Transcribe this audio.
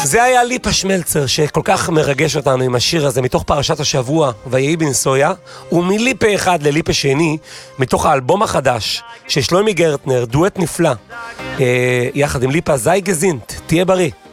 זה היה ליפה שמלצר שכל כך מרגש אותנו עם השיר הזה מתוך פרשת השבוע ויהי בנסויה, ומליפה אחד לליפה שני מתוך האלבום החדש של שלומי גרטנר, דואט נפלא יחד עם ליפה זייגזינט. תהיה בריא.